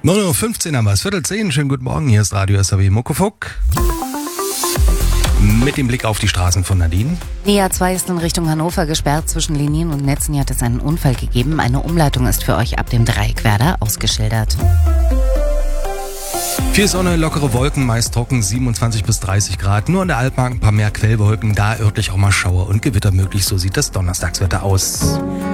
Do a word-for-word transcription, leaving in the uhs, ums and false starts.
neun Uhr fünfzehn haben wir es, Viertel zehn. Schönen guten Morgen, hier ist Radio S A W Muckefuck. Mit dem Blick auf die Straßen von Nadine. Die A zwei ist in Richtung Hannover gesperrt. Zwischen Linien und Netzen hier hat es einen Unfall gegeben. Eine Umleitung ist für euch ab dem Dreieckwerder ausgeschildert. Viel Sonne, lockere Wolken, meist trocken, siebenundzwanzig bis dreißig Grad. Nur an der Altmark ein paar mehr Quellwolken, da örtlich auch mal Schauer und Gewitter möglich. So sieht das Donnerstagswetter aus.